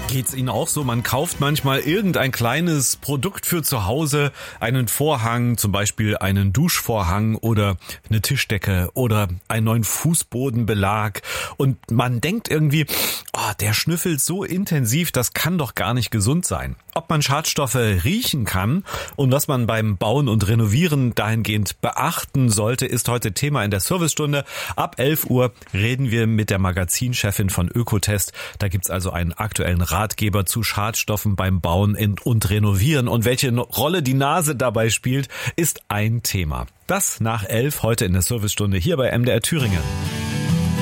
Geht's Ihnen auch so? Man kauft manchmal irgendein kleines Produkt für zu Hause, einen Vorhang, zum Beispiel einen Duschvorhang oder eine Tischdecke oder einen neuen Fußbodenbelag und man denkt irgendwie, der schnüffelt so intensiv, das kann doch gar nicht gesund sein. Ob man Schadstoffe riechen kann und was man beim Bauen und Renovieren dahingehend beachten sollte, ist heute Thema in der Servicestunde. Ab 11 Uhr reden wir mit der Magazinchefin von Ökotest. Da gibt's also einen aktuellen Ratgeber zu Schadstoffen beim Bauen und Renovieren. Und welche Rolle die Nase dabei spielt, ist ein Thema. Das nach 11 heute in der Servicestunde hier bei MDR Thüringen.